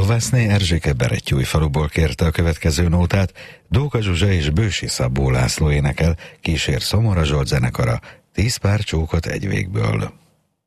Lovászné Erzséke Berettyújfaluból kérte a következő nótát, Dóka Zsuzsa és Bősi Szabó László énekel, kísér Szomora Zsolt zenekara, 10 pár csókot egy végből.